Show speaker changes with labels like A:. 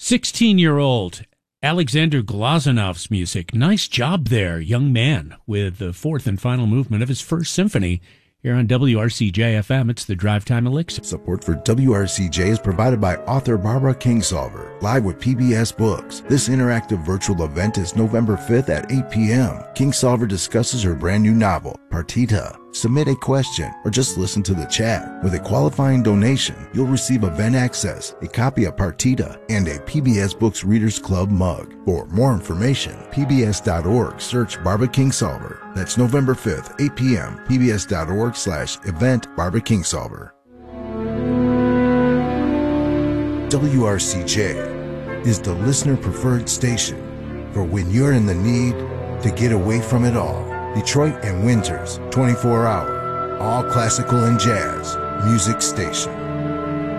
A: 16-year-old Alexander Glazanov's music. Nice job there, young man, with the fourth and final movement of his first symphony. Here on WRCJ-FM, it's the Drive Time Elixir.
B: Support for WRCJ is provided by author Barbara Kingsolver, live with PBS Books. This interactive virtual event is November 5th at 8 p.m. Kingsolver discusses her brand new novel, Partita. Submit a question or just listen to the chat. With a qualifying donation, you'll receive event access, a copy of Partita, and a PBS Books Readers Club mug. For more information, pbs.org, search Barbara Kingsolver. That's November 5th, 8 p.m., pbs.org/event Barbara Kingsolver. WRCJ is the listener-preferred station for when you're in the need to get away from it all. Detroit and Windsor's 24-hour, all classical and jazz music station.